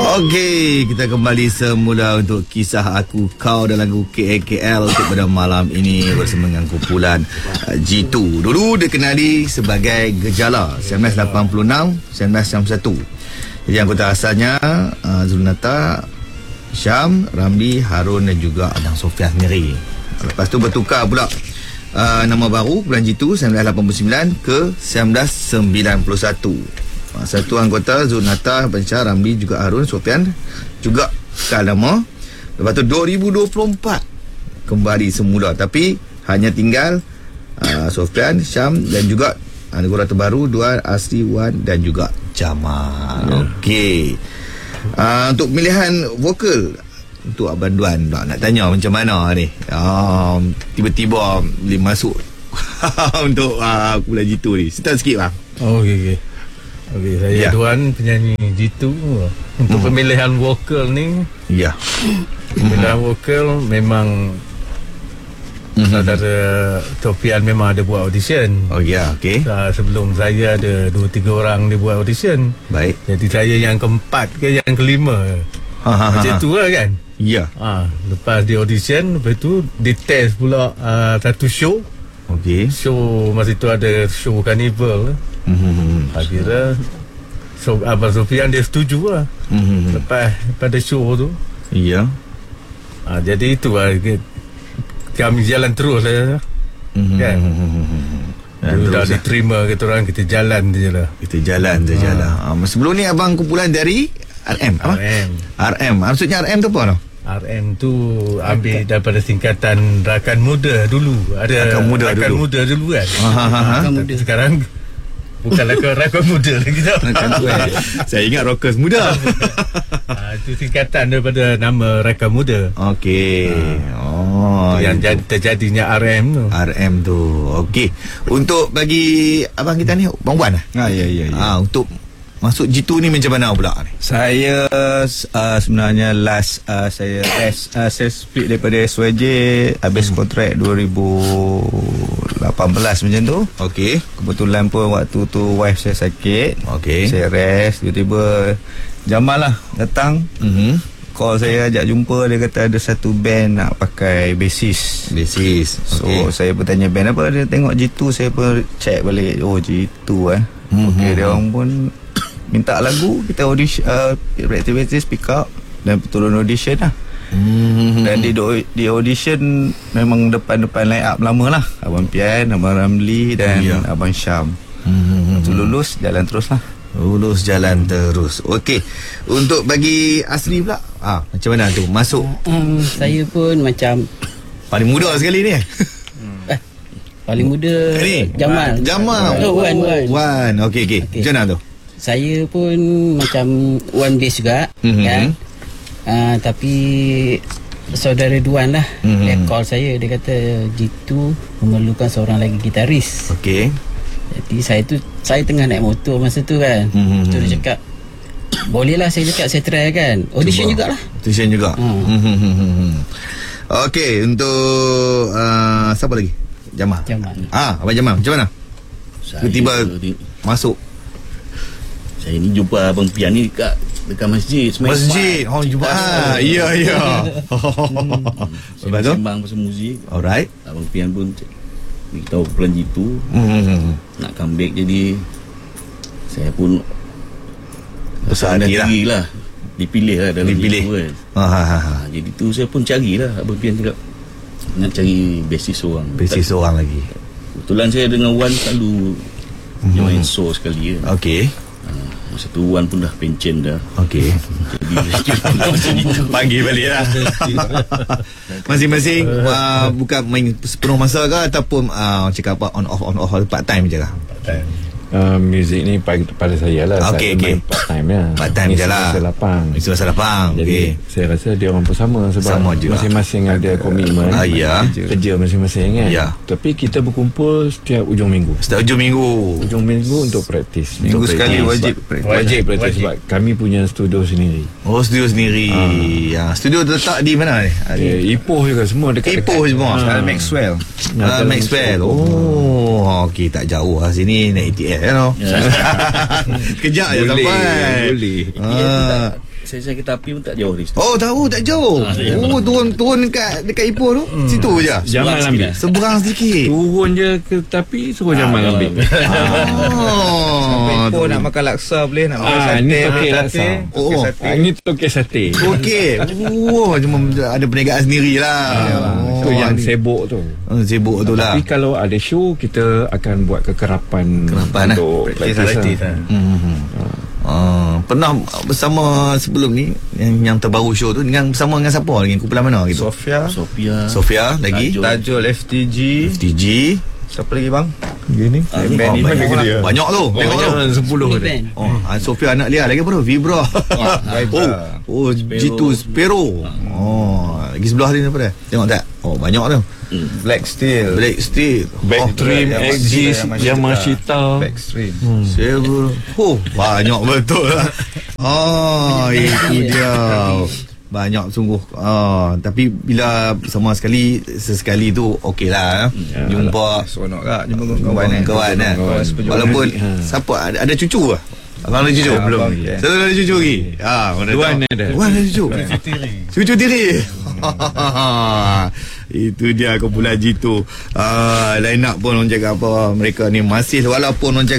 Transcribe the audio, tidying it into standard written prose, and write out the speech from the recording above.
Okey, kita kembali semula untuk kisah aku kau dan lagu KAKL untuk pada malam ini bersama dengan kumpulan G2. Dulu dikenali sebagai Gejala 1986, 1991. Jadi anggota asalnya Zulnata, Syam, Ramli, Harun dan juga Abang Sofian sendiri. Lepas tu bertukar pula nama baru bulan G2 1989 ke 1991. Satu anggota Zulnata, Bansyah, Ramli juga Harun, Sofian juga tukar nama. Lepas tu 2024 kembali semula, tapi hanya tinggal Sofian, Syam dan juga anggota terbaru Duan, Asri, Wan dan juga Jamal. Okey. Untuk pemilihan vokal untuk Abang Duan nak tanya macam mana ni? Tiba-tiba boleh masuk untuk bulan G2 ni. Cerita sikit bang. Okey, saya Duan, penyanyi G2. Untuk pemilihan vokal ni, ya. Pemilihan vokal memang saudara Sofian memang ada buat audition. Oh ya, okey. Sebelum saya ada 2-3 orang dia buat audition. Baik. Jadi saya yang keempat ke yang kelima. Macam tu lah kan. Ya. Lepas di audition, lepas tu di test pula satu show. Okey. Show masa tu ada show carnival. Akhirnya Abang Sofian dia setuju lah. Lepas pada show tu. Ya. Jadi itu lah, kami jalan terus lah. Kan. Dah diterima kita orang, kita jalan je lah. Kita jalan je lah. Sebelum ni abang kumpulan dari RM. RM. Maksudnya RM tu apa? RM tu ambil daripada singkatan Rakan Muda dulu. Ada Rakan Muda dulu kan. Rakan Muda. Sekarang bukan Rakan Muda lagi tau. Saya ingat Rockers Muda. Itu singkatan daripada nama Rakan Muda. Okey. Yang terjadinya RM tu. RM tu. Okey. Untuk bagi abang kita ni, Bang Wan lah. Ya. Untuk masuk G2 ni macam mana pula ni? Saya sebenarnya last saya split daripada SYJ, habis kontrak 2018 macam tu. Okey. Kebetulan pun waktu tu wife saya sakit. Okey. Saya rest, tiba-tiba Jamal lah datang. Call saya, ajak jumpa. Dia kata ada satu band nak pakai bassist. So saya bertanya band apa. Dia tengok G2. Saya pun check balik. Oh G2 Okey, dia orang pun minta lagu, kita audition, activities pick up dan turun audition lah. Dan di audition memang depan-depan line up lama lah. Abang Pian, Abang Ramli dan Abang Syam. Lulus jalan terus lah. Lulus jalan terus. Okey. Untuk bagi Asri pula, macam mana tu masuk? Saya pun macam paling muda sekali ni. paling muda Jamal. Wan. Okey. Macam mana tu? Saya pun macam one bass juga, kan. Tapi saudara Duan lah, dia call saya. Dia kata G2 memerlukan seorang lagi gitaris. Okey. Jadi saya tengah naik motor masa tu kan. Tu dia cakap, boleh lah. Saya cakap saya try kan. Audition jugalah. Audition juga. Okey, untuk siapa lagi? Jamal. Abang Jamal, macam mana? Tiba-tiba masuk. Saya ni jumpa Abang Pian ni dekat masjid. Masjid. Jumpa. Ya. Sembang pasal muzik. Alright. Abang Pian pun kita kumpulan G2 nak comeback, jadi saya pun besar hati lah. Dipilih lah dalam G2 kan. Jadi tu saya pun carilah. Abang Pian cakap nak cari bassist seorang lagi. Kebetulan saya dengan Wan selalu join show sekali kan. Okey. Masa tu Wan pun dah pencen dah. Okey. Jadi panggil balik lah. Masing-masing bukan main sepenuh masa ke, ataupun cakap apa on off part time je lah. Muzik ni pada saya lah. Okey. Main part time ya. Part time je lah. Misi masa lapang. Jadi saya rasa dia orang pun sama, sebab masing-masing ada komitmen. Kerja masing-masing kan. Tapi kita berkumpul setiap ujung minggu. Ujung minggu untuk praktis. Minggu sekali wajib praktis. Sebab kami punya studio sendiri. Studio sendiri. Studio terletak di mana ni? Ipoh juga, semua dekat. Ipoh semua. Maxwell. Maxwell. Okey, tak jauh lah sini naik ATS. Kejap je sampai. Boleh. Saya kereta api pun tak jauh dari situ. Oh, tahu tak jauh. Turun dekat Ipoh tu. Situ je. Jamal ambil. Seberang sedikit. Turun je ke tepi, suruh Jamal ambil. Sampai Ipoh nak makan laksa boleh, nak makan sate. Ni tokek laksa. Ini tokek sate. Okey. Cuma ada perniagaan sendirilah. Itu yang sibuk tu. Sibuk tu lah. Tapi kalau ada show, kita akan buat kekerapan untuk praktis. Pernah bersama sebelum ni yang terbaru show tu bersama dengan siapa lagi? Kumpulan mana gitu? Sofia lagi Tajul FTG. Siapa lagi bang? Gini. Banyak tu. Tengok tu 10 tu. Sofia anak dia lagi apa tu? Vibra. G2 Sparrow. Lagi sebelah dia apa dia? Tengok tak? Banyak tu. Black Steel, Backstream, Exist, Yamashita, Backstream. Banyak betul lah. Itu dia. Banyak sungguh. Tapi bila sama sesekali tu okey lah. Jumpa seronok tak jumpa kawan kan. Walaupun siapa ada cucu lah. Abang ada cucu? Belum. Satu ada cucu lagi. Duan ada. Duan ada cucu. Cucu tiri. Itu dia kumpulan G2. Line up pun orang cakap apa, mereka ni masih walaupun orang cakap